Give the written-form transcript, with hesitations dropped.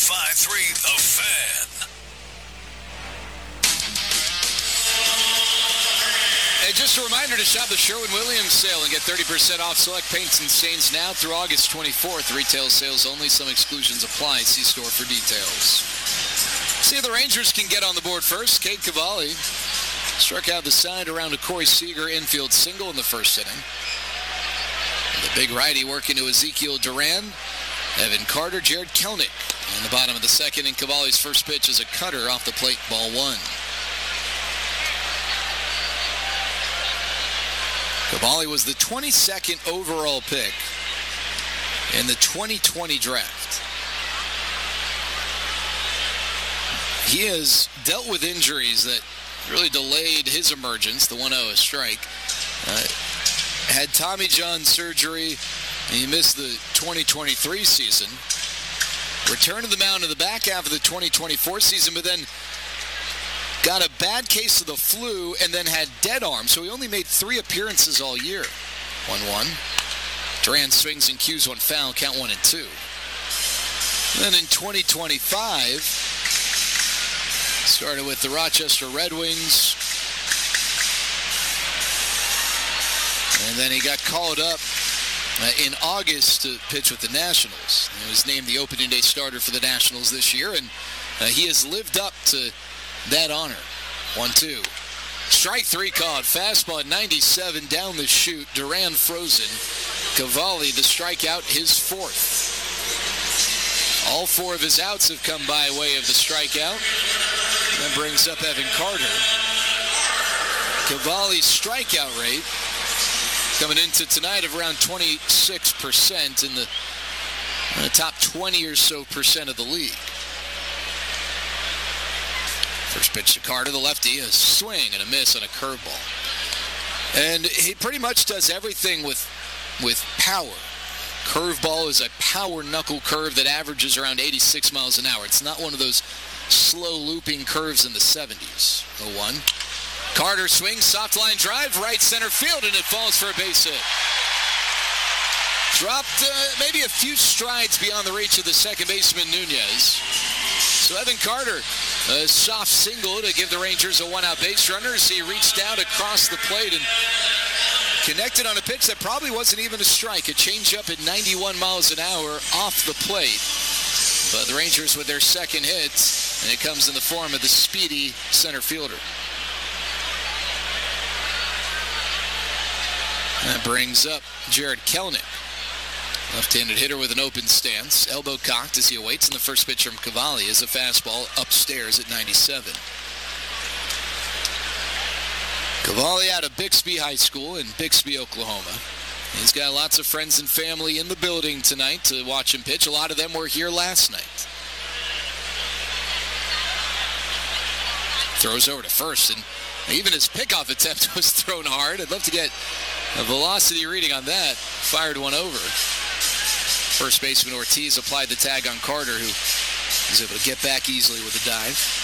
105.3 The Fan. Hey, just a reminder to shop the Sherwin-Williams sale and get 30% off select paints and stains now through August 24th. Retail sales only. Some exclusions apply. See store for details. See if the Rangers can get on the board first. Cade Cavalli struck out the side around a Corey Seager infield single in the first inning. The big righty working to Ezekiel Duran, Evan Carter, Jared Kelenic in the bottom of the second. And Cavalli's first pitch is a cutter off the plate, ball one. Cavalli was the 22nd overall pick in the 2020 draft. He has dealt with injuries that really delayed his emergence. The 1-0 strike. Had Tommy John surgery, and he missed the 2023 season. Returned to the mound in the back half of the 2024 season, but then got a bad case of the flu and then had dead arm, so he only made 3 appearances all year. 1-1. Duran swings and cues one foul, count 1-2. Then in 2025, started with the Rochester Red Wings, and then he got called up in August to pitch with the Nationals. He was named the opening day starter for the Nationals this year, and he has lived up to that honor. 1-2. Strike 3 called. Fastball at 97 down the chute. Duran frozen. Cavalli the strikeout, his 4th. All 4 of his outs have come by way of the strikeout. That brings up Evan Carter. Cavalli's strikeout rate coming into tonight of around 26% in the top 20 or so percent of the league. First pitch to Carter, the lefty, a swing and a miss on a curveball. And he pretty much does everything with power. Curveball is a power knuckle curve that averages around 86 miles an hour. It's not one of those slow looping curves in the 70s. 0-1. Carter swings, soft line drive, right center field, and it falls for a base hit. Dropped maybe a few strides beyond the reach of the second baseman, Nunez. So Evan Carter, a soft single to give the Rangers a one-out base runner as he reached out across the plate and connected on a pitch that probably wasn't even a strike. A changeup at 91 miles an hour off the plate. But the Rangers with their second hit, and it comes in the form of the speedy center fielder. That brings up Jared Kelenic. Left-handed hitter with an open stance. Elbow cocked as he awaits, and the first pitch from Cavalli is a fastball upstairs at 97. Cavalli out of Bixby High School in Bixby, Oklahoma. He's got lots of friends and family in the building tonight to watch him pitch. A lot of them were here last night. Throws over to first, and even his pickoff attempt was thrown hard. I'd love to get a velocity reading on that. Fired one over. First baseman Ortiz applied the tag on Carter, who was able to get back easily with a dive.